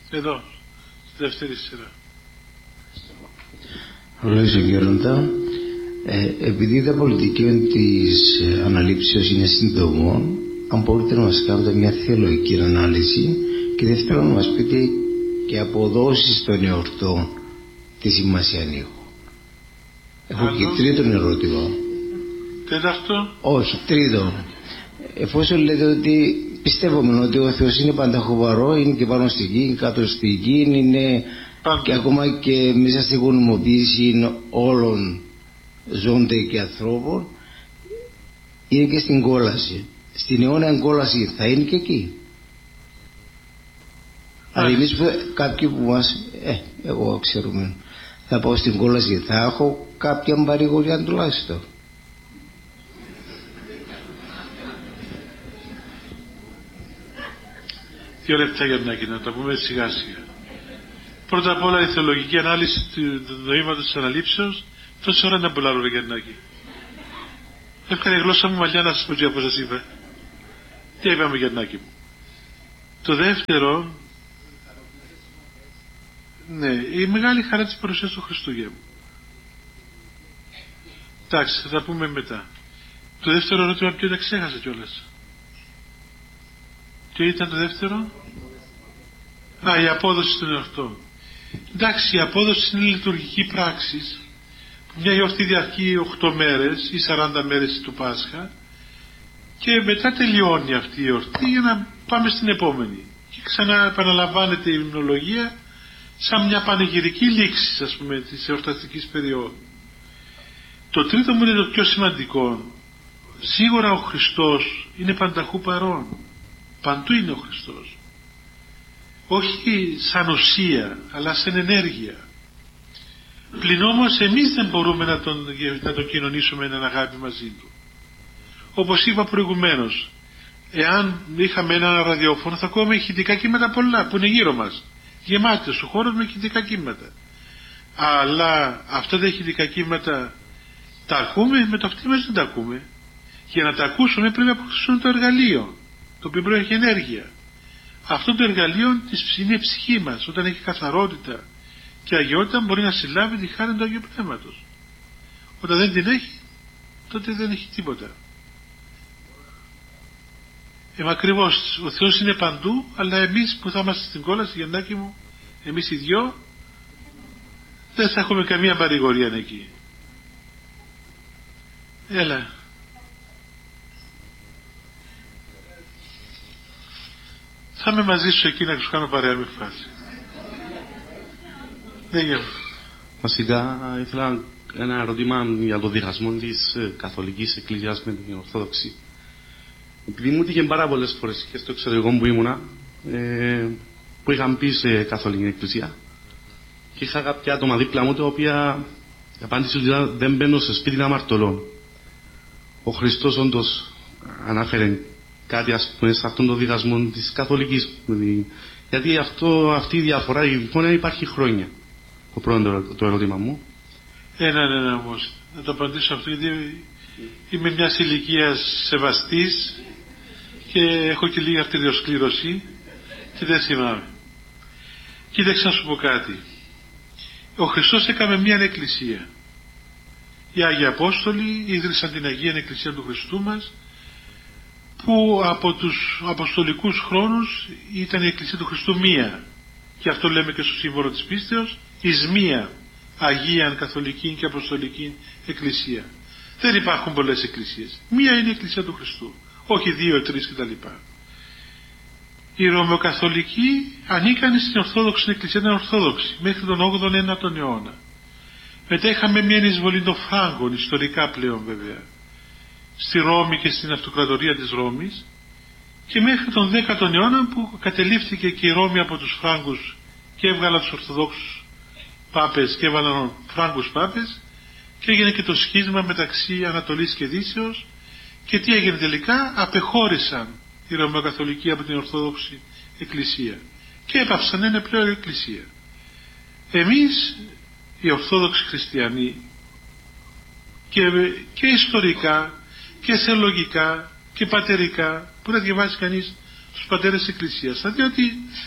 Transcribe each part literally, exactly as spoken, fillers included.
Εδώ, στη δεύτερη σειρά. Ρωτήσω Γέροντα, ε, επειδή τα πολιτική της αναλήψεως είναι σύντομο, αν μπορείτε να μας κάνετε μια θεολογική ανάλυση και δεύτερον να μας πείτε και αποδόσεις των εορτών τη σημασία έχω. Έχω Άλλο. Και τρίτον ερώτημα. Τέταρτο. Όχι, τρίτο. Εφόσον λέτε ότι πιστεύουμε ότι ο Θεός είναι πανταχοβαρό, είναι και πάνω στη γη, κάτω στη γη, είναι Πάντα. Και ακόμα και μέσα στη γονιμοποίηση όλων ζώντων και ανθρώπων, είναι και στην κόλαση. Στην αιώνια κόλαση θα είναι και εκεί. Αλλά εμείς που, κάποιοι που μας, ε, εγώ ξέρουμε, θα πάω στην κόλαση, θα έχω κάποια παρηγοριά τουλάχιστον. Δύο λεπτά για να τα πούμε σιγά σιγά. Πρώτα απ' όλα η θεολογική ανάλυση του νοήματος της αναλήψεως. Τόση ώρα να μπουλάρω, ρε Γιαννάκη. Έφκανε η γλώσσα μου μαλλιά να σας πω τι από σας είπα. Τι είπαμε, Γιαννάκη μου. Το δεύτερο, ναι, η μεγάλη χαρά της παρουσίας του Χριστούγεννου. Εντάξει, θα τα πούμε μετά. Το δεύτερο ερώτημα ποιο τα ξέχασα κιόλας. Ποιο ήταν το δεύτερο? Α, η απόδοση των εορτών. Εντάξει, η απόδοση είναι λειτουργική πράξη. Μια γιορτή διαρκεί οκτώ μέρες ή σαράντα μέρες του Πάσχα και μετά τελειώνει αυτή η γιορτή για να πάμε στην επόμενη. Και ξανά επαναλαμβάνεται η υμνολογία σαν μια πανηγυρική λήξη, ας πούμε, της εορταστικής περίοδου. Το τρίτο μου είναι το πιο σημαντικό. Σίγουρα ο Χριστός είναι πανταχού παρόν. Παντού είναι ο Χριστός. Όχι σαν ουσία, αλλά σαν ενέργεια. Πλην όμως εμείς δεν μπορούμε να τον, να τον κοινωνήσουμε έναν αγάπη μαζί του. Όπως είπα προηγουμένως, εάν είχαμε ένα ραδιόφωνο θα ακούμε ηχητικά κύματα πολλά που είναι γύρω μας. Γεμάτος ο χώρος με ηχητικά κύματα. Αλλά αυτά τα ηχητικά κύματα τα ακούμε, με το αυτί μας δεν τα ακούμε. Για να τα ακούσουμε πρέπει να αποκτήσουμε το εργαλείο, το οποίο πρέπει ενέργεια. Αυτό το εργαλείο είναι η ψυχή μας. Όταν έχει καθαρότητα και αγιότητα μπορεί να συλλάβει τη χάρη του Αγίου Πνεύματος. Όταν δεν την έχει, τότε δεν έχει τίποτα. Ε, ακριβώς, ο Θεός είναι παντού, αλλά εμείς που θα είμαστε στην κόλαση, Γιαννάκη μου, εμείς οι δυο, δεν θα έχουμε καμία παρηγορία εκεί. Έλα. Θα είμαι μαζί σου εκεί να σου κάνω παρέα με φάση. Δεν γεύω. Βασικά ήθελα ένα ερώτημα για το διχασμό της Καθολικής Εκκλησίας με την Ορθόδοξη. Επειδή μου τύχε πάρα πολλές φορές και στο εξωτερικό που ήμουνα, ε, που είχαν πει σε Καθολική Εκκλησία και είχα κάποια άτομα δίπλα μου τα οποία απάντησε ότι δεν μπαίνω σε σπίτι αμαρτωλών. Ο Χριστός όντως ανάφερε κάτι, ας πούμε, σε αυτόν τον διχασμό της Καθολικής. Γιατί αυτό, αυτή η διαφορά, η διαφορά υπάρχει χρόνια. Το πρώτο το ερώτημα μου. Ένα, ναι, ναι, όμως. Να το απαντήσω αυτό, γιατί είμαι μιας ηλικίας σεβαστής και έχω και λίγη αρτηριοσκλήρωση και δεν θυμάμαι. Κοίταξε να σου πω κάτι. Ο Χριστός έκαμε μια εκκλησία. Οι Άγιοι Απόστολοι ίδρυσαν την Αγία Εκκλησία του Χριστού μας, που από τους αποστολικούς χρόνους ήταν η Εκκλησία του Χριστού μία. Και αυτό λέμε και στο σύμβολο της πίστεως, εις μία Αγίαν Καθολική και Αποστολική Εκκλησία. Δεν υπάρχουν πολλές εκκλησίες. Μία είναι η Εκκλησία του Χριστού. Όχι δύο, τρεις κτλ. Οι Ρωμαιοκαθολικοί ανήκαν στην Ορθόδοξη Εκκλησία, ήταν Ορθόδοξη μέχρι τον όγδοο ένατο αιώνα. Μετά είχαμε μια εισβολή των Φράγκων, ιστορικά πλέον βέβαια, στη Ρώμη και στην αυτοκρατορία της Ρώμης, και μέχρι τον δέκατο αιώνα που κατελήφθηκε και η Ρώμη από τους Φράγκους και έβγαλαν τους Ορθοδόξους Πάπες και έβαλαν Φράγκους Πάπες και έγινε και το σχίσμα μεταξύ Ανατολής και Δύσεως. Και τι έγινε τελικά? Απεχώρησαν οι Ρωμαιοκαθολικοί από την Ορθόδοξη Εκκλησία και έπαυσαν ένα πλέον εκκλησία. Εμείς οι Ορθόδοξοι Χριστιανοί και, και ιστορικά και θεολογικά και πατερικά, που να διαβάσει κανείς στους πατέρες της Εκκλησίας, θα δει ότι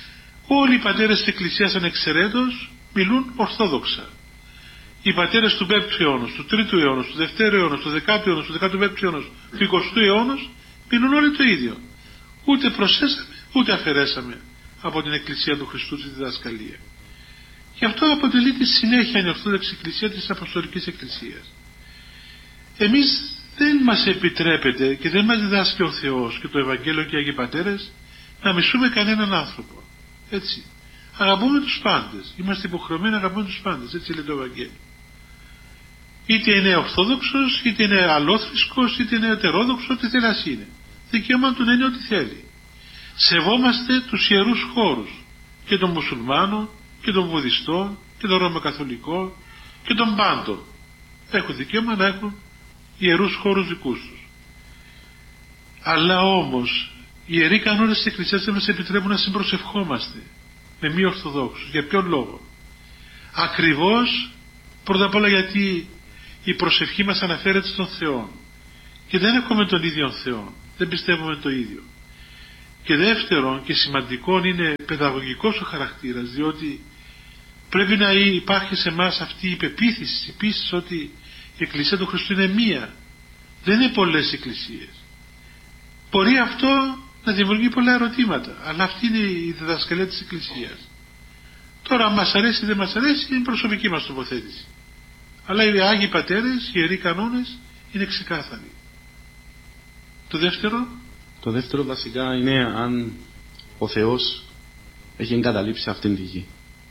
Όλοι οι πατέρες της Εκκλησίας ανεξαιρέτως μιλούν ορθόδοξα. Οι πατέρες του πέμπτου αιώνα, του τρίτου αιώνα, του δευτέρου αιώνα, του δεκάτου αιώνα, του δεκαπέμπτου αιώνα, του εικοστού αιώνα μιλούν όλοι το ίδιο. Ούτε προσθέσαμε ούτε αφαιρέσαμε από την Εκκλησία του Χριστού τη διδασκαλία. Και αυτό αποτελεί τη συνέχεια η Ορθόδοξη Εκκλησία της Αποστολικής Εκκλησίας. Εμείς δεν μας επιτρέπεται και δεν μας διδάσκει ο Θεός και το Ευαγγέλιο και οι Αγίοι Πατέρες να μισούμε κανέναν άνθρωπο. Έτσι. Αγαπούμε τους πάντες. Είμαστε υποχρεωμένοι να αγαπούμε τους πάντες. Έτσι λέει το Ευαγγέλιο. Είτε είναι Ορθόδοξος, είτε είναι Αλλόθρησκος, είτε είναι Ετερόδοξος, ό,τι θέλει να είναι. Δικαίωμα του να είναι ό,τι θέλει. Σεβόμαστε τους ιερούς χώρους και των Μουσουλμάνων και των Βουδιστών και των Ρωμακαθολικών και των πάντων. Έχουν δικαίωμα να έχουν ιερούς χώρους δικούς τους. Αλλά όμως οι ιεροί κανόνες της Εκκλησίας δεν μας επιτρέπουν να συμπροσευχόμαστε με μη Ορθοδόξους. Για ποιον λόγο? Ακριβώς πρώτα απ' όλα γιατί η προσευχή μας αναφέρεται στον Θεό και δεν έχουμε τον ίδιο Θεό, δεν πιστεύουμε το ίδιο. Και δεύτερον και σημαντικό είναι παιδαγωγικός ο χαρακτήρας, διότι πρέπει να υπάρχει σε εμάς αυτή η πεποίθηση, η πίστη ότι η Εκκλησία του Χριστού είναι μία, δεν είναι πολλές εκκλησίες. Μπορεί αυτό να δημιουργεί πολλά ερωτήματα, αλλά αυτή είναι η διδασκαλία της Εκκλησίας. Τώρα αν μας αρέσει ή δεν μας αρέσει είναι η προσωπική μας τοποθέτηση, αλλά οι Άγιοι Πατέρες, οι ιεροί κανόνες είναι ξεκάθαροι. Το δεύτερο Το δεύτερο βασικά είναι αν ο Θεός έχει εγκαταλείψει αυτήν τη γη.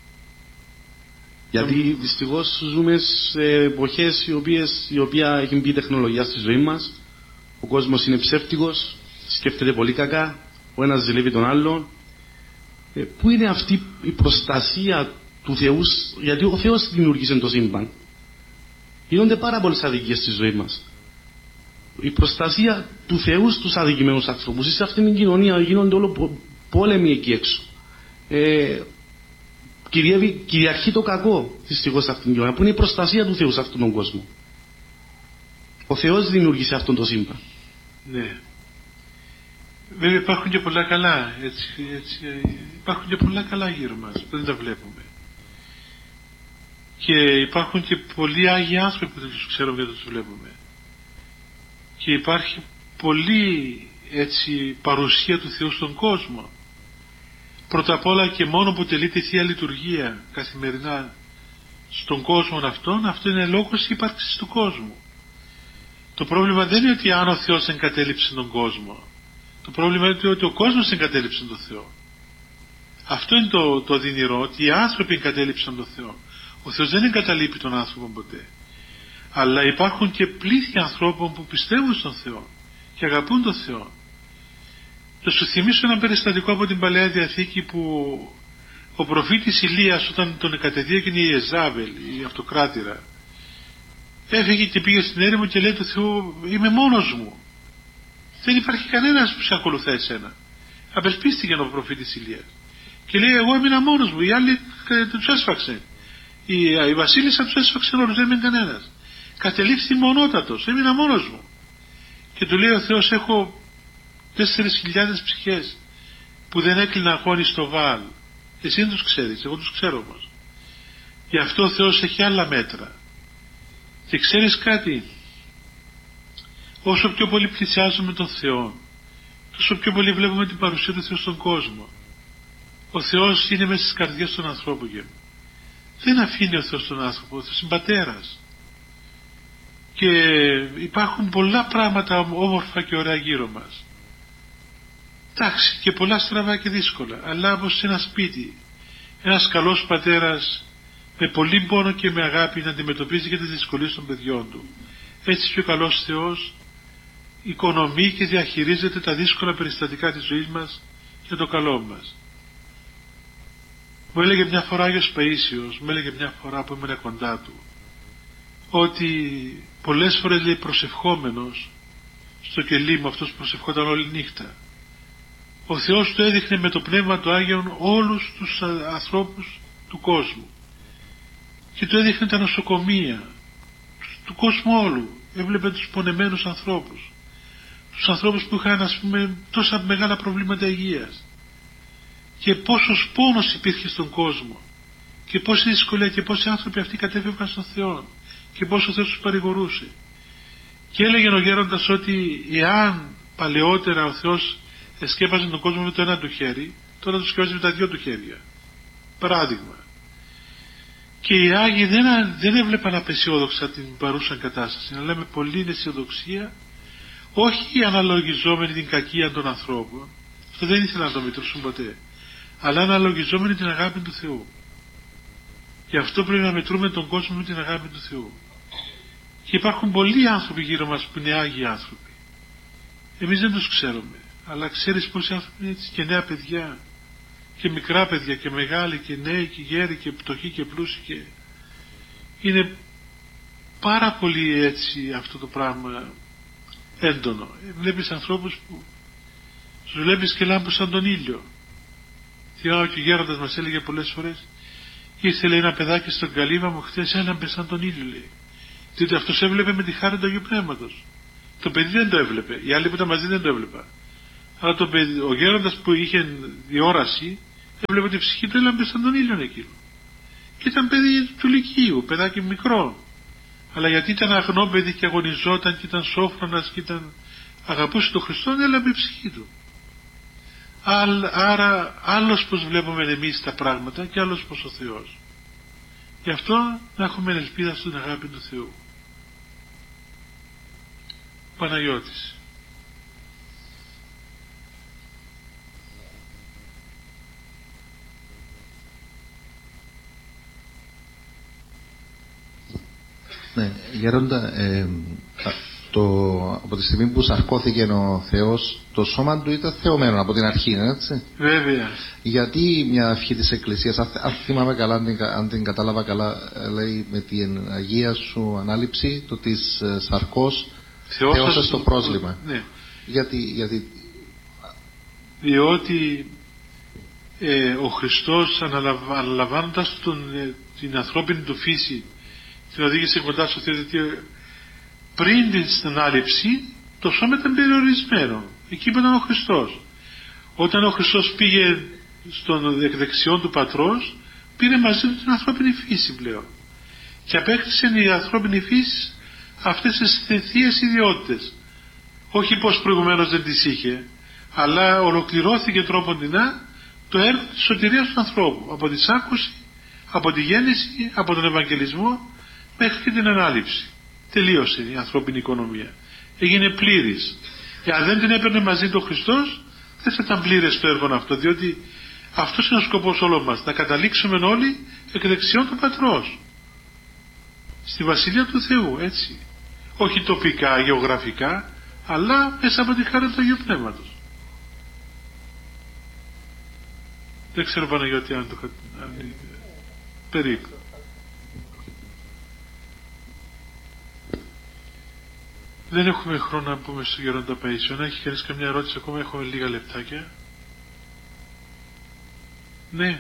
Γιατί δυστυχώς ζούμε σε εποχές οι οποίες η οποία έχει μπει τεχνολογία στη ζωή μας. Ο κόσμος είναι ψεύτικος, σκέφτεται πολύ κακά, ο ένας ζηλεύει τον άλλον. Ε, πού είναι αυτή η προστασία του Θεού, γιατί ο Θεός δημιούργησε το σύμπαν. Γίνονται πάρα πολλές αδικίες στη ζωή μας. Η προστασία του Θεού στους αδικημένους ανθρώπους. Σε αυτήν την κοινωνία γίνονται όλο πόλεμοι εκεί έξω. Ε, κυριεύει, κυριαρχεί το κακό δυστυχώς σε αυτήν την κοινωνία. Που είναι η προστασία του Θεού σε αυτόν τον κόσμο. Ο Θεός δημιούργησε αυτόν το σύμπαν. Ναι. Βέβαια υπάρχουν και πολλά καλά. Έτσι, έτσι, υπάρχουν και πολλά καλά γύρω μας που δεν τα βλέπουμε. Και υπάρχουν και πολλοί Άγιοι άνθρωποι που δεν τους ξέρουμε και δεν τους βλέπουμε. Και υπάρχει πολύ έτσι παρουσία του Θεού στον κόσμο. Πρώτα απ' όλα και μόνο που τελείται η Θεία Λειτουργία καθημερινά στον κόσμο αυτόν, αυτό είναι λόγος ύπαρξης του κόσμου. Το πρόβλημα δεν είναι ότι αν ο Θεός εγκατέλειψε τον κόσμο. Το πρόβλημα είναι ότι ο κόσμος εγκατέλειψε τον Θεό. Αυτό είναι το, το δυνηρό, ότι οι άνθρωποι εγκατέλειψαν τον Θεό. Ο Θεός δεν εγκαταλείπει τον άνθρωπο ποτέ. Αλλά υπάρχουν και πλήθη ανθρώπων που πιστεύουν στον Θεό και αγαπούν τον Θεό. Θα σου θυμίσω ένα περιστατικό από την Παλαιά Διαθήκη που ο προφήτης Ηλίας, όταν τον κατεδίωκε η Ιεζάβελ, η αυτοκράτηρα, έφυγε και πήγε στην έρημο και λέει του Θεού, είμαι μόνος μου, δεν υπάρχει κανένας που σε ακολουθά εσένα. Απελπίστηκε ο προφήτης Ηλίας και λέει, εγώ έμεινα μόνος μου, οι άλλοι τους έσφαξε, η, η βασίλισσα τους έσφαξε όλους, δεν έμεινε κανένας. Κατελήφθη μονότατος, έμεινα μόνος μου. Και του λέει ο Θεός, έχω τέσσερις χιλιάδες ψυχές που δεν έκλεινα αγώνη στο Βαάλ. Εσύ δεν τους ξέρεις, εγώ τους ξέρω όμως. Γι' αυτό ο Θεός έχει άλλα μέτρα. Και ξέρεις κάτι, όσο πιο πολύ πλησιάζουμε τον Θεό, τόσο πιο πολύ βλέπουμε την παρουσία του Θεού στον κόσμο. Ο Θεός είναι μέσα στις καρδιές των ανθρώπων και δεν αφήνει ο Θεός τον άνθρωπο, ο Θεός είναι πατέρας. Και υπάρχουν πολλά πράγματα όμορφα και ωραία γύρω μας. Εντάξει, και πολλά στραβά και δύσκολα, αλλά όπως σε ένα σπίτι ένας καλός πατέρας με πολύ πόνο και με αγάπη να αντιμετωπίζει και τις δυσκολίες των παιδιών του, έτσι και ο καλός Θεός οικονομεί και διαχειρίζεται τα δύσκολα περιστατικά της ζωής μας για το καλό μας. Μου έλεγε μια φορά Άγιος Παΐσιος, μου έλεγε μια φορά που ήμουν κοντά του, ότι πολλές φορές, λέει, προσευχόμενος στο κελί μου, αυτός προσευχόταν όλη νύχτα, ο Θεός του έδειχνε με το Πνεύμα του Άγιον όλους τους ανθρώπους του κόσμου και του έδειχνε τα νοσοκομεία του κόσμου όλου. Έβλεπε τους πονεμένους ανθρώπους, τους ανθρώπους που είχαν, ας πούμε, τόσα μεγάλα προβλήματα υγείας, και πόσος πόνος υπήρχε στον κόσμο και πόση δυσκολία και πόσοι άνθρωποι αυτοί κατέφευγαν στον Θεό και πόσο ο Θεός τους παρηγορούσε. Και έλεγε ο γέροντας ότι εάν παλαιότερα ο Θεός εσκέπαζε τον κόσμο με το ένα του χέρι, τώρα του σκέπαζε με τα δυο του χέρια. Παράδειγμα. Και οι Άγιοι δεν, δεν έβλεπαν απεσιόδοξα την παρούσα κατάσταση, αλλά με πολλή αισιοδοξία, όχι αναλογιζόμενοι την κακία των ανθρώπων, αυτό δεν ήθελαν να το μετρούσουν ποτέ, αλλά αναλογιζόμενοι την αγάπη του Θεού. Γι' αυτό πρέπει να μετρούμε τον κόσμο με την αγάπη του Θεού. Και υπάρχουν πολλοί άνθρωποι γύρω μας που είναι Άγιοι άνθρωποι. Εμείς δεν τους ξέρουμε, αλλά ξέρεις πόσοι άνθρωποι είναι έτσι, και νέα παιδιά και μικρά παιδιά και μεγάλοι και νέοι και γέροι και πτωχοί και πλούσιοι, και είναι πάρα πολύ έτσι αυτό το πράγμα έντονο. Βλέπεις ανθρώπους που τους βλέπεις και λάμπουν σαν τον ήλιο. Θυμάμαι και ο γέροντας μας έλεγε πολλές φορές, ήθελε ένα παιδάκι στον καλύβα μου χθες, έλαμπε σαν τον ήλιο, λέει. Διότι αυτός έβλεπε με τη χάρη του Αγίου Πνεύματος. Το παιδί δεν το έβλεπε, οι άλλοι που ήταν μαζί δεν το έβλεπαν. Αλλά το παιδί, ο γέροντας που είχε διόραση, έβλεπε ότι η ψυχή του έλαμπε σαν τον ήλιο εκείνο. Και ήταν παιδί του Λυκείου, παιδάκι μικρό. Αλλά γιατί ήταν αγνό παιδί και αγωνιζόταν και ήταν σόφρονας και ήταν, αγαπούσε τον Χριστό, έλαμπε η ψυχή του. Άρα άλλος πως βλέπουμε εμείς τα πράγματα και άλλος πως ο Θεός. Γι' αυτό να έχουμε ελπίδα στην αγάπη του Θεού. Παναγιώτης. Ναι, Γέροντα, ε, το, από τη στιγμή που σαρκώθηκε ο Θεός, το σώμα του ήταν θεωμένο από την αρχή, έτσι. Βέβαια. Γιατί μια ευχή της Εκκλησίας, αν θυμάμαι καλά, αν την, αν την κατάλαβα καλά, λέει με την Αγία σου ανάληψη, το της σαρκός θεώσας το πρόσλημα. Ναι. Γιατί, γιατί... Διότι ε, ο Χριστός αναλαμβάνοντας τον, ε, την ανθρώπινη του φύση, την οδήγησε κοντά στο Θεό, γιατί πριν την ανάληψη το σώμα ήταν περιορισμένο εκεί που ήταν ο Χριστός. Όταν ο Χριστός πήγε στον δεξιόν του Πατρός, πήρε μαζί του την ανθρώπινη φύση πλέον και απέκτησε η ανθρώπινη φύση αυτές τις θείες ιδιότητες, όχι πως προηγουμένως δεν τις είχε, αλλά ολοκληρώθηκε τρόποντινά το έργο της σωτηρίας του ανθρώπου, από τη σάκωση, από τη γέννηση, από τον Ευαγγελισμό μέχρι και την ανάληψη. Τελείωσε η ανθρώπινη οικονομία, έγινε πλήρης. Εάν δεν την έπαιρνε μαζί του ο Χριστός, δεν θα ήταν πλήρες το έργο αυτό, διότι αυτός είναι ο σκοπός όλων μας, να καταλήξουμε όλοι εκ δεξιών του Πατρός στη Βασιλεία του Θεού, έτσι, όχι τοπικά, γεωγραφικά, αλλά μέσα από τη χάρη του Αγίου Πνεύματος. Δεν ξέρω, Παναγιώτη, αν το αν... περίπου. Δεν έχουμε χρόνο να πούμε στο Γέροντα Παΐσιο. Αν έχει κανείς καμιά ερώτηση ακόμα, έχουμε λίγα λεπτάκια. Ναι.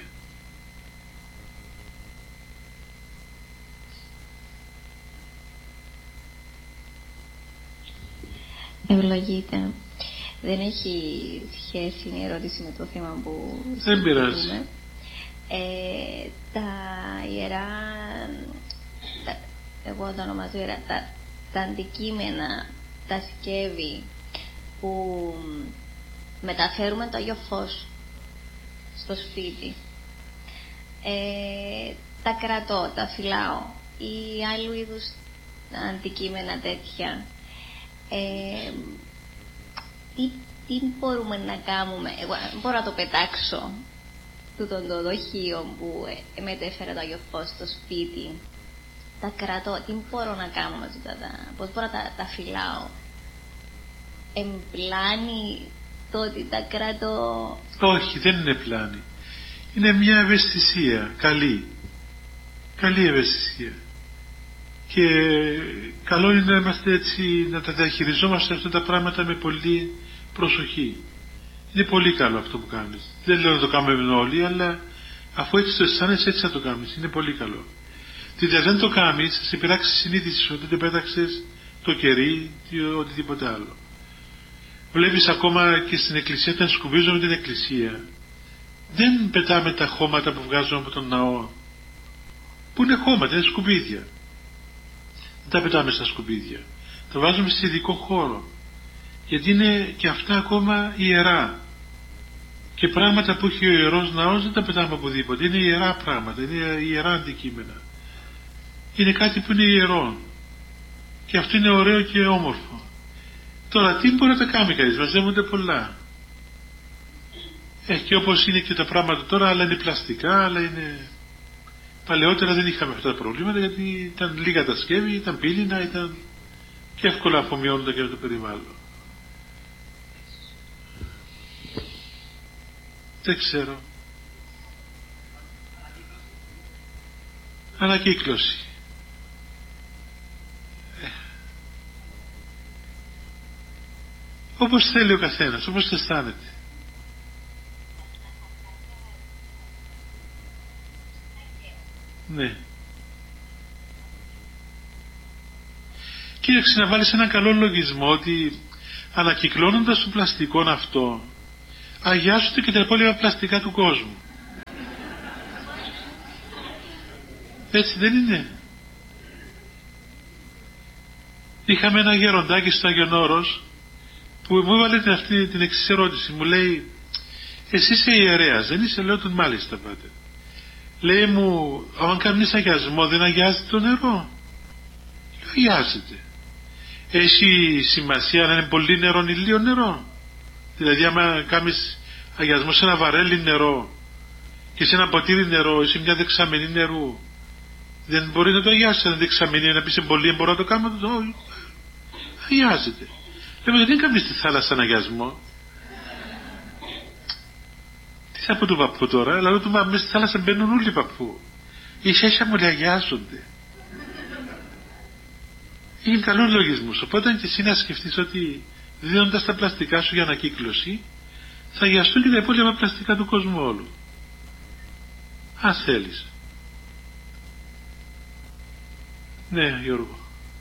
Ευλογείτε. Δεν έχει σχέση η ερώτηση με το θέμα που δεν πειράζει. Ε, τα ιερά, τα, εγώ το ονομάζω ιερά, τα, τα αντικείμενα, τα σκεύη που μεταφέρουμε το Άγιο Φως στο σπίτι, ε, τα κρατώ, τα φυλάω ή άλλου είδους αντικείμενα τέτοια. Ε, τι, τι μπορούμε να κάνουμε? Εγώ μπορώ να το πετάξω τούτο το δοχείο που ε, μετέφερε το Άγιο Φως στο σπίτι, τα κρατώ, τι μπορώ να κάνω μαζί τα, πώς μπορώ να τα, τα φυλάω? Εμπλάνει το ότι τα κρατώ? Όχι, δεν είναι πλάνη, είναι μια ευαισθησία καλή, καλή ευαισθησία, και καλό είναι να είμαστε έτσι, να τα διαχειριζόμαστε αυτά τα πράγματα με πολύ προσοχή. Είναι πολύ καλό αυτό που κάνεις. Δεν λέω να το κάνουμε όλοι, αλλά αφού έτσι το αισθάνεσαι, έτσι θα το κάνεις. Είναι πολύ καλό. Διότι αν δεν το κάνεις, θα σε πειράξει η συνείδηση σου ότι δεν πέταξες το κερί ή οτιδήποτε άλλο. Βλέπεις ακόμα και στην εκκλησία, όταν σκουπίζουμε την εκκλησία, δεν πετάμε τα χώματα που βγάζουμε από τον ναό, που είναι χώματα, είναι σκουπίδια. Δεν τα πετάμε στα σκουπίδια, τα βάζουμε σε ειδικό χώρο, γιατί είναι και αυτά ακόμα ιερά. Και πράγματα που έχει ο Ιερός Ναός δεν τα πετάμε οπουδήποτε, είναι ιερά πράγματα, είναι ιερά αντικείμενα, είναι κάτι που είναι ιερό, και αυτό είναι ωραίο και όμορφο. Τώρα τι μπορεί να τα κάνει κανείς, μαζεύονται πολλά. Ε, και όπως είναι και τα πράγματα τώρα, άλλα είναι πλαστικά, άλλα είναι... Παλαιότερα δεν είχαμε αυτά τα προβλήματα, γιατί ήταν λίγα τα σκεύη, ήταν πύληνα, ήταν και εύκολα αφομοιώνονταν και με το περιβάλλον. Δεν ξέρω. Ανακύκλωση. Ε. Όπως θέλει ο καθένας, όπως αισθάνεται. Ναι. Κοίταξε να βάλεις έναν καλό λογισμό ότι ανακυκλώνοντας το πλαστικό αυτό αγιάζονται και τα υπόλοιπα πλαστικά του κόσμου. Έτσι δεν είναι? Είχαμε ένα γεροντάκι στο Άγιον Όρος που μου έβαλε την αυτή την εξής ερώτηση. Μου λέει, εσύ είσαι ιερέας, δεν είσαι? Λέω τον μάλιστα πάτε. Λέει μου, αν κάνεις αγιασμό δεν αγιάζεται το νερό? Λέω, αγιάζεται. Έχει σημασία να είναι πολύ νερό ή λίγο νερό? Δηλαδή άμα κάνεις αγιασμό σε ένα βαρέλι νερό και σε ένα ποτήρι νερό ή σε μια δεξαμενή νερού, δεν μπορεί να το αγιάσει? Αν δεξαμενή να πεις πολύ, μπορώ να το κάνω? Το όχι, αγιάζεται. Λέμε, γιατί δεν κάνεις στη θάλασσα αγιασμό? Τι θα πω του παππού τώρα? Δηλαδή του μέσα στη θάλασσα μπαίνουν όλοι οι παππού, ίσα ίσα μου αγιάζονται. Είναι καλό λογισμός. Οπότε και εσύ να σκεφτείς ότι δίνοντας τα πλαστικά σου για ανακύκλωση θα αγιαστούν και τα υπόλοιπα πλαστικά του κόσμου όλου, αν θέλεις. Ναι, Γιώργο.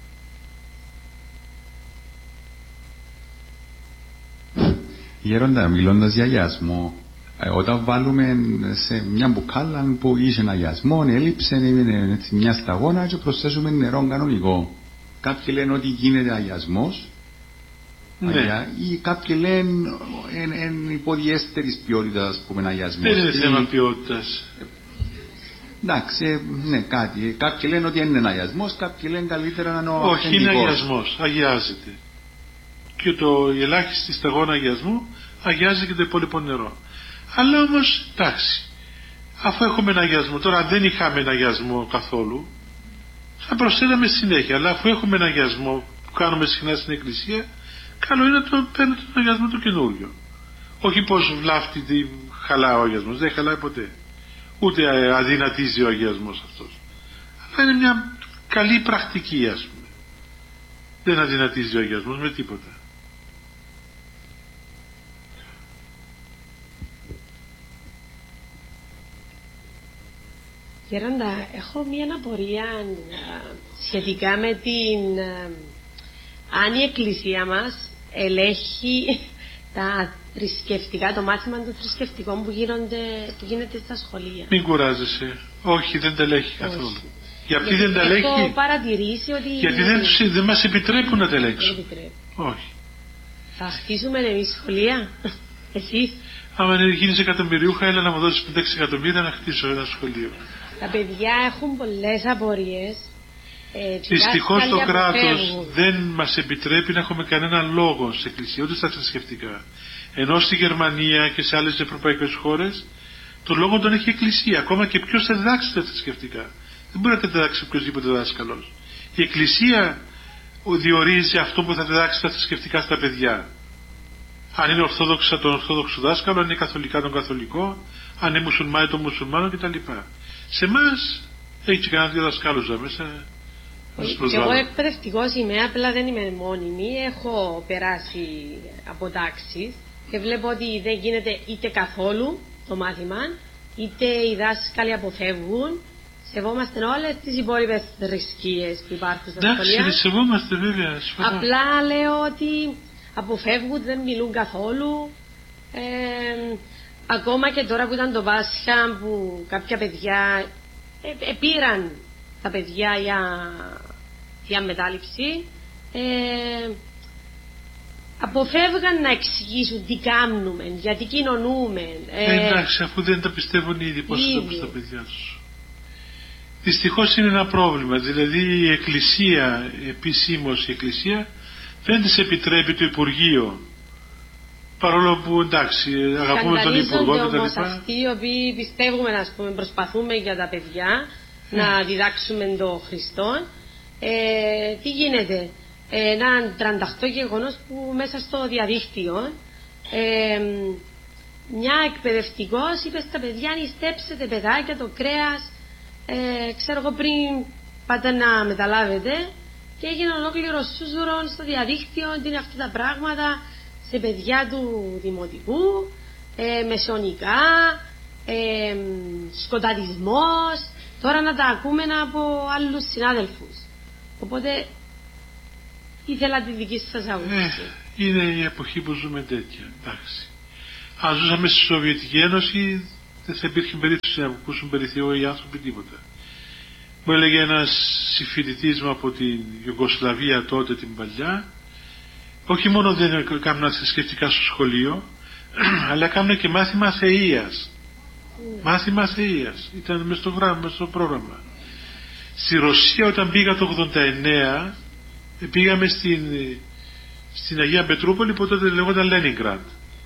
Γέροντα, μιλώντας για αγιασμό, όταν βάλουμε σε μια μπουκάλα που είχε ένα αγιασμό, έλειψε, είναι μια σταγόνα και προσθέσουμε νερό κανονικό, κάποιοι λένε ότι γίνεται αγιασμός, ναι. Ή κάποιοι λένε είναι υποδιέστερης ποιότητας που είναι αγιασμός. Δεν είναι θέμα ποιότητας. Εντάξει, ναι, κάτι. Κάποιοι λένε ότι είναι αγιασμός, κάποιοι λένε καλύτερα να είναι ο αυθεντικός. Όχι, είναι αγιασμός, αγιάζεται. Και το η ελάχιστη σταγόνα αγιασμού αγιάζει και το υπόλοιπο νερό. Αλλά όμως, εντάξει, αφού έχουμε ένα αγιασμό, τώρα δεν είχαμε ένα αγιασμό καθόλου, θα προσθέταμε συνέχεια. Αλλά αφού έχουμε ένα αγιασμό που κάνουμε συχνά στην εκκλησία, καλό είναι να το παίρνετε τον αγιασμό του καινούριο. Όχι πως βλάφτει, χαλά ο αγιασμός, δεν χαλάει ποτέ. Ούτε αδυνατίζει ο αγιασμός αυτός. Αλλά είναι μια καλή πρακτική, ας πούμε. Δεν αδυνατίζει ο αγιασμός με τίποτα. Γέροντα, έχω μία απορία σχετικά με την αν η εκκλησία μας ελέγχει τα θρησκευτικά, το μάθημα των θρησκευτικών που, γίνονται, που γίνεται στα σχολεία. Μην κουράζεσαι. Όχι, δεν τα ελέγχει καθόλου. Γιατί, γιατί δεν τα ελέγχει? Έχω παρατηρήσει ότι... Γιατί δεν, τους, δεν μας επιτρέπουν να τα ελέγξουν. Όχι. Θα χτίσουμε εμείς σχολεία? Εσείς? Άμα γίνεις εκατομμυριούχα, έλα να μου δώσεις πέντε έξι εκατομμύρια να χτίσω ένα σχολείο. Τα παιδιά έχουν πολλές απορίες. Ε, Δυστυχώς το κράτος δεν μας επιτρέπει να έχουμε κανένα λόγο σε εκκλησία, ούτε στα θρησκευτικά. Ενώ στη Γερμανία και σε άλλες ευρωπαϊκές χώρες το λόγο τον έχει η εκκλησία. Ακόμα και ποιος θα διδάξει τα θρησκευτικά? Δεν μπορεί να τα διδάξει οποιοδήποτε δάσκαλος. Η εκκλησία διορίζει αυτό που θα διδάξει τα θρησκευτικά στα παιδιά. Αν είναι ορθόδοξα τον ορθόδοξο δάσκαλο, αν είναι καθολικά τον καθολικό, αν είναι μουσουλμάνοι τον μουσουλμάνο κτλ. Σε εμάς έχει και κανένα δύο δασκάλους εδώ μέσα. Και εγώ εκπαιδευτικός είμαι, απλά δεν είμαι μόνιμη. Έχω περάσει από τάξεις και βλέπω ότι δεν γίνεται είτε καθόλου το μάθημα, είτε οι δάσκαλοι αποφεύγουν. Σεβόμαστε όλες τις υπόλοιπες θρησκείες που υπάρχουν στα σχολεία. Εντάξει, σεβόμαστε βέβαια. Απλά λέω ότι αποφεύγουν, δεν μιλούν καθόλου. Ε, ακόμα και τώρα που ήταν το Πάσχα, που κάποια παιδιά ε, ε, πήραν τα παιδιά για, για μετάληψη, ε, αποφεύγαν να εξηγήσουν τι κάνουμε, γιατί κοινωνούμε. Ε, ε, εντάξει, αφού δεν τα πιστεύουν ήδη, πώς θα το πεις στα παιδιά τους. Δυστυχώς είναι ένα πρόβλημα, δηλαδή η Εκκλησία, επισήμως η Εκκλησία, δεν της επιτρέπει το Υπουργείο. Παρόλο που εντάξει, αγαπούμε τον Υπουργό και τα λοιπά. Αυτοί οι οποίοι πιστεύουμε, ας πούμε, προσπαθούμε για τα παιδιά mm. να διδάξουμε τον Χριστό. Ε, τι γίνεται, ένα τρανταχτό γεγονός που μέσα στο διαδίκτυο ε, μια εκπαιδευτικός είπε στα παιδιά, νηστέψετε παιδάκια το κρέας, ε, ξέρω εγώ, πριν πάτε να μεταλάβετε, και έγινε ολόκληρο σούζουρον στο διαδίκτυο, τι είναι αυτά τα πράγματα σε παιδιά του δημοτικού, ε, μεσαιωνικά, ε, σκοταδισμός, τώρα να τα ακούμε από άλλους συνάδελφους. Οπότε ήθελα τη δική σας άποψη. Ε, είναι η εποχή που ζούμε τέτοια, εντάξει. Αν ζούσαμε στη Σοβιετική Ένωση δεν θα υπήρχε περίπτωση να ακούσουν περί Θεού οι άνθρωποι τίποτα. Μου έλεγε ένας συμφοιτητής μου από την Ιουγκοσλαβία τότε την παλιά, όχι μόνο δεν έκαναν θρησκευτικά στο σχολείο, αλλά έκαναν και μάθημα θεΐας. Mm. Μάθημα θεΐας. Ήταν μες στο, γράμμα, μες στο πρόγραμμα. Στη Ρωσία όταν πήγα το ογδόντα εννέα, πήγαμε στην, στην Αγία Πετρούπολη που τότε λεγόταν Λένινγκραντ.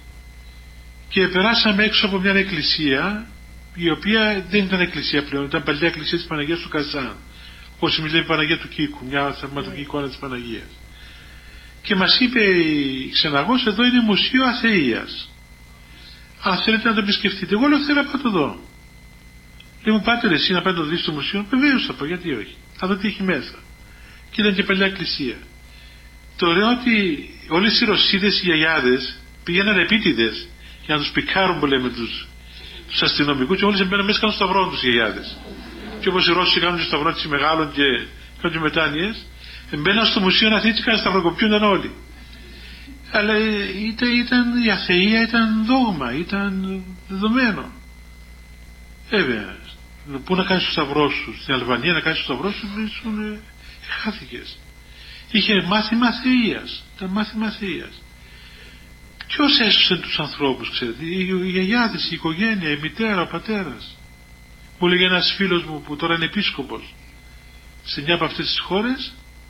Και περάσαμε έξω από μια εκκλησία, η οποία δεν ήταν εκκλησία πλέον, ήταν παλιά εκκλησία της Παναγίας του Καζάν. Όσοι μιλάει η Παναγία του Κίκου, μια θαυματουργή εικόνα της Παναγίας. Και μας είπε η ξεναγός, εδώ είναι μουσείο αθεΐας. Αν θέλετε να το επισκεφτείτε. Εγώ λέω θέλω να πάω το δω. Λέει μου, πάτε ρε, εσύ να πάτε το δεις στο μουσείο. Βεβαίως θα πω, γιατί όχι. Θα δω τι έχει μέσα. Και ήταν και παλιά εκκλησία. Το ωραίο ότι όλες οι Ρωσίδες, οι γιαγιάδες πήγαιναν επίτηδες για να τους πικάρουν που λέμε τους, τους αστυνομικούς, και όλες εμπαίναν μέσα κάνουν σταυρό τους οι γιαγιάδες. Και όπως οι Ρώσοι κάνουν και σταυρό της μεγάλων και κάνουν και μετάνοιες, εμπαίναν στο μουσείο να θίτσι και σταυροκοπιούνταν όλοι. Αλλά ήταν, ήταν, η αθεία ήταν δόγμα, ήταν δεδομένο. Βέβαια, πού να κάνεις το σταυρό σου, στην Αλβανία να κάνεις το σταυρό σου, ήσουν χάθηκες. Είχε μάθημα θεΐας, ήταν μάθημα θεΐας. Ποιος έσωσε τους ανθρώπους, ξέρετε, οι, οι γιαγιάδες, η οικογένεια, η μητέρα, ο πατέρας. Μου λέγε ένας φίλος μου που τώρα είναι επίσκοπος σε μια από αυτές τις χώρες,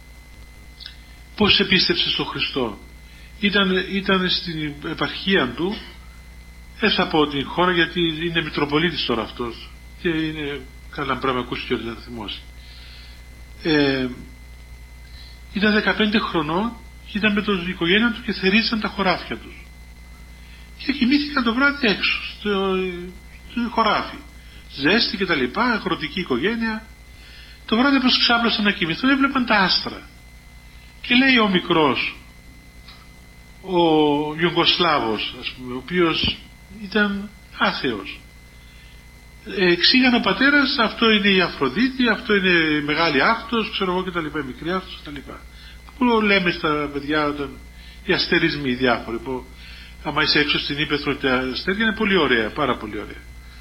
πώς επίστεψε στον Χριστό. Ήταν, ήταν στην επαρχία του, δεν θα πω την χώρα γιατί είναι Μητροπολίτης τώρα αυτός και είναι καλά πράγμα ακούσει και ότι θα θυμώσει. Ε, ήταν δεκαπέντε χρονών και ήταν με την οικογένεια του και θερίζαν τα χωράφια τους. Και κοιμήθηκαν το βράδυ έξω, στο, στο χωράφι. Ζέστη και τα λοιπά, αγροτική οικογένεια. Το βράδυ πως ξάπλωσαν να κοιμηθούν, έβλεπαν τα άστρα. Και λέει ο μικρός, ο Ιουγκοσλάβος, ας πούμε, ο οποίος ήταν άθεος. Ε, εξήγανε ο πατέρας, αυτό είναι η Αφροδίτη, αυτό είναι η μεγάλη άφτος, ξέρω εγώ και τα λοιπά, η μικρή άφτος και τα λοιπά. Που λέμε στα παιδιά όταν οι αστερισμοί οι διάφοροι, που άμα είσαι έξω στην ύπαιθρο τα αστέρια είναι πολύ ωραία, πάρα πολύ ωραία.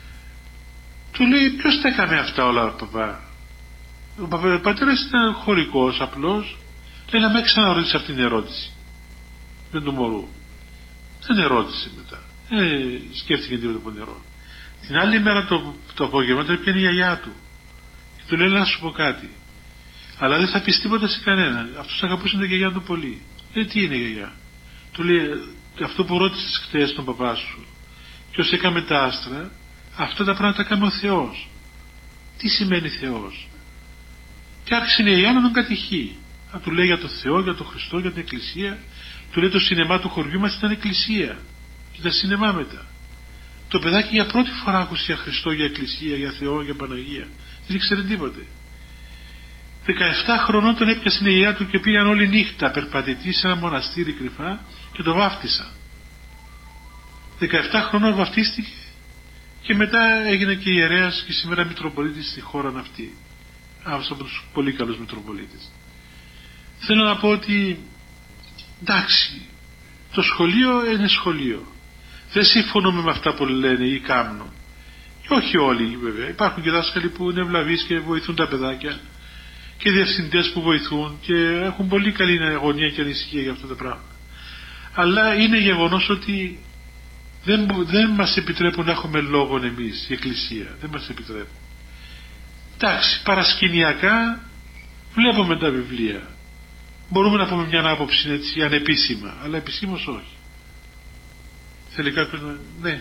Του λέει, ποιος τα έκανε αυτά όλα, παπά? Ο, παπά, ο πατέρας ήταν χωρικός, απλός. Λέει, να με ξαναρωτήσει αυτήν την ερώτηση. Με του μωρού. Δεν ερώτησε μετά. Ε, σκέφτηκε τίποτα από νερό. Την άλλη μέρα το, το απόγευμα τον έπιανε η γιαγιά του. Και του λέει, να σου πω κάτι. Αλλά δεν θα πεις τίποτα σε κανένα. Αυτός αγαπούσε την γιαγιά του πολύ. Λέει, τι είναι η γιαγιά? Του λέει, αυτό που ρώτησες χτες τον παπά σου και όσοι έκαμε τα άστρα, αυτά τα πράγματα κάνει ο Θεός. Τι σημαίνει Θεός? Και άρχισε η γιαγιά να τον κατηχεί. Να του λέει για τον Θεό, για τον Χριστό, για την Εκκλησία. Του λέει το σινεμά του χωριού μας ήταν εκκλησία. Και τα σινεμά μετά. Το παιδάκι για πρώτη φορά άκουσε για Χριστό, για Εκκλησία, για Θεό, για Παναγία. Δεν ήξερε τίποτε. δεκαεπτά χρονών τον έπιασε η γιαγιά του και πήγαν όλη νύχτα περπατητή σε ένα μοναστήρι κρυφά και το βάφτισαν. δεκαεπτά χρονών βαφτίστηκε και μετά έγινε και ιερέας και σήμερα Μητροπολίτης στη χώρα αυτή. Αυτός από τους πολύ καλούς Μητροπολίτες. Θέλω να πω ότι εντάξει, το σχολείο είναι σχολείο. δεν συμφωνούμε με αυτά που λένε ή κάνουν. Και όχι όλοι βέβαια. Υπάρχουν και δάσκαλοι που είναι ευλαβείς και βοηθούν τα παιδάκια και διευθυντές που βοηθούν και έχουν πολύ καλή αγωνία και ανησυχία για αυτό το πράγμα. Αλλά είναι γεγονός ότι δεν, δεν μας επιτρέπουν να έχουμε λόγον εμείς, η Εκκλησία. Δεν μας επιτρέπουν. Εντάξει, παρασκηνιακά βλέπουμε τα βιβλία. Μπορούμε να πούμε μια άποψη έτσι ανεπίσημα, αλλά επισήμως όχι. Θέλει κάποιος να... Ναι.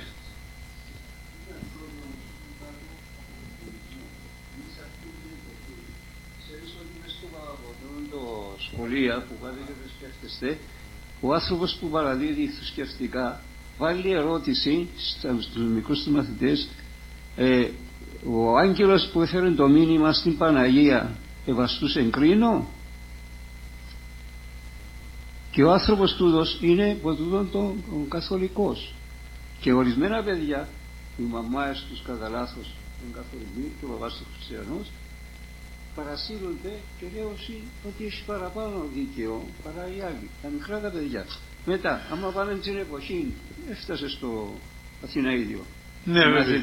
Σχολεία που βάλει και σκέφτεστε, ο άνθρωπος που παραδίδει θρησκευτικά βάλει ερώτηση στους μικρούς του μαθητές, ε, ο άγγελος που έφερε το μήνυμα στην Παναγία ευαστούς εγκρίνω, και ο άνθρωπος τούτος είναι από τούτον τον το καθολικός, και ορισμένα παιδιά, οι μαμάες τους κατά λάθος των καθολικοί και ο παπάς τους χριστιανούς, παρασύρονται και λέω ότι έχει παραπάνω δίκαιο παρά οι άλλοι, τα μικρά τα παιδιά. Μετά, άμα πάνε την εποχή, έφτασε στο Αθηναίδιο. Ναι, βέβαια.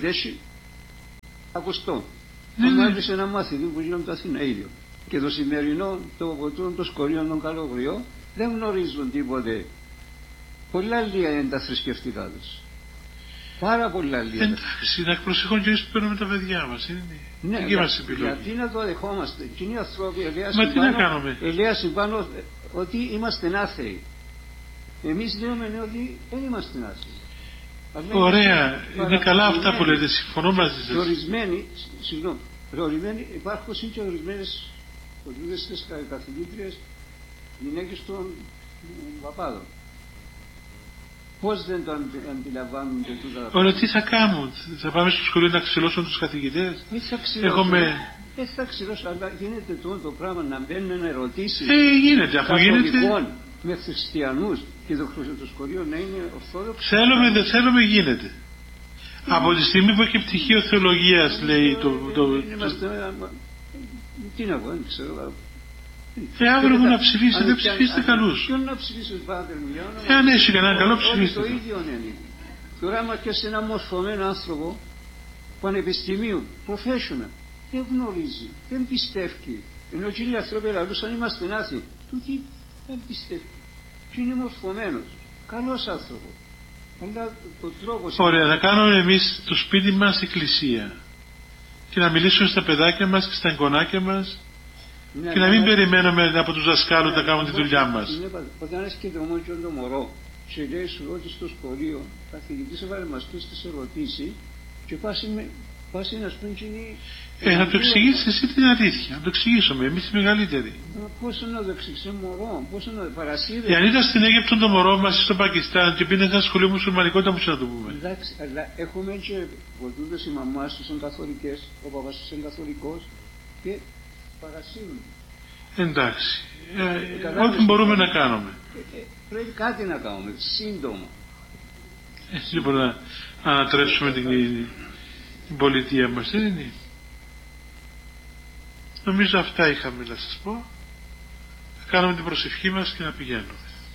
Ακουστό. Αν άρχισε ένα μάθημα που γίνονται το Αθηναίδιο και το σημερινό, το ποτούν των σκορίων των καλογριών, δεν γνωρίζουν τίποτε. Πολλά λίγα είναι τα θρησκευτικά τους. Πάρα πολλά λίγα. Εντάξει, να προσεχόν και εμείς που παίρνουμε τα παιδιά μας. Είναι ναι, δική μας επιλογή. Γιατί να το δεχόμαστε. Εκείνοι οι άνθρωποι ελέγχουν πάνω ότι είμαστε άθεοι. Εμείς λέμε ότι δεν είμαστε άθεοι. Ωραία, είναι καλά αυτά που λέτε, συμφωνώ μαζί σας. Ορισμένοι, συγγνώμη, ορισμένοι, υπάρχουν και ορισμένες πολίτες καθηγήτριες γυναίκες των παπάδων. Πώς δεν το αντιλαμβάνουν και τούτα. Ωραία, τι θα κάνουν, θα πάμε στο σχολείο να ξυλώσουν τους καθηγητές. Δεν θα ξυλώσουν, δεν θα ξυλώσουν, αλλά γίνεται το πράγμα να μπαίνουν ερωτήσεις. Ε, γίνεται, αφού γίνεται. Με χριστιανούς και το, το σχολείο να είναι ορθόδοξο. Θέλουμε, δεν θέλουμε, γίνεται. Mm. Από τη στιγμή που έχει πτυχίο θεολογίας, λέει το... το, το... Είμαστε, τι να πω, δεν ξέρω. Ε, αύριο μου να ψηφίσετε, δεν ψηφίσετε καλούς. Ποιον να ψηφίσετε, πάτερ μου, για όνομα. Ε, αν έχει κανένα καλό, ψηφίστε. Το ίδιο είναι. Τώρα, άμα και σε ένα μορφωμένο άνθρωπο πανεπιστημίου, professional, δεν γνωρίζει, δεν πιστεύει. Ενώ εκείνοι οι άνθρωποι λαλούσαν, είμαστε άθεοι. Τούτοι δεν πιστεύει. Και είναι μορφωμένος, καλός άνθρωπος. Αλλά το τρόπο... Ωραία, να κάνουμε εμείς το σπίτι μας εκκλησία και να μιλήσουμε στα παιδάκια μας και στα εγγονάκια μας. Ναι, και να μην ναι, περιμένουμε από τους δασκάλους να κάνουν τη δουλειά μας. Όταν έρχεται όμως και το μωρό και λέει σου ότι στο σχολείο καθηγητής έβαλε μας τις ερωτήσεις και πάσει να σπούν και είναι... Ε, να το εξηγήσεις εσύ την αλήθεια, να το εξηγήσουμε εμείς οι μεγαλύτεροι. Πόσο να το εξηγήσει μωρό, πόσο να παρασύρει. Εάν ήταν στην Αίγυπτο το μωρό μας στο Πακιστάν και πήγαινε ένα σχολείο μουσουλμανικό, θα μου να το πούμε. Εντάξει, αλλά έχουμε και βολτούντες οι μαμάς τους είναι καθολικές, ο παπάς τους είναι καθολικός και παρασύρουν. Εντάξει, ε, ό,τι μπορούμε να κάνουμε. Ε, ε, πρέπει κάτι να κάνουμε, σύντομα. Ε, λοιπόν, να ανατρέψουμε την, την πολιτεία μας, δεν είναι. Νομίζω αυτά είχαμε να σας πω. Θα κάνουμε την προσευχή μας και να πηγαίνουμε.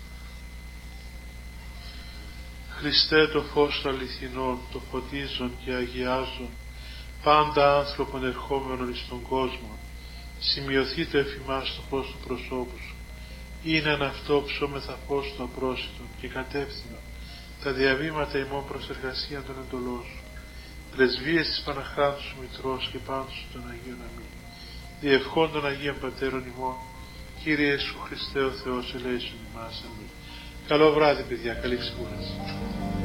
Χριστέ, το φως του αληθινών, το φωτίζον και αγιάζον πάντα άνθρωπον ερχόμενον εις τον κόσμο, σημειωθεί το εφημάς το φως του προσώπου σου. Είναι αν αυτό ψώμεθα φως του απρόσιτον και κατεύθυνο τα διαβήματα ημών προς εργασία των εντολών σου. Πρεσβείες της Παναχράντου σου Μητρός και πάντως σου των Αγίων Αμήν. Διευχών των Αγίων Πατέρων ημών, Κύριε Ιησού Χριστέ ο Θεός ελέησον ημάς. Αμήν. Καλό βράδυ παιδιά, καλή ξεκούραση.